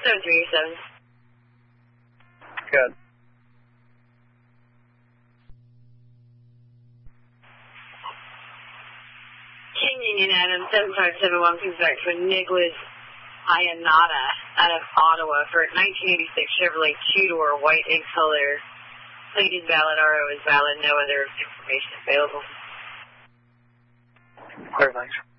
7387. Good. King Union Adam 7571 comes back for Nicholas Iannata out of Ottawa for a 1986 Chevrolet two-door white in color. Plated valid, RO is valid, no other information available. Clear, thanks.